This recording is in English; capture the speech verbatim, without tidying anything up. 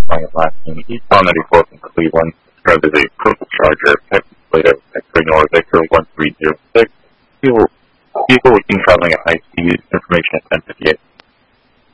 flying Alaskan E T one ninety-four from Cleveland, described as a purple charger, Texas plate of X-ray North Victor one three zero six. Vehicle, vehicle was seen traveling at high speed. Information is sent to the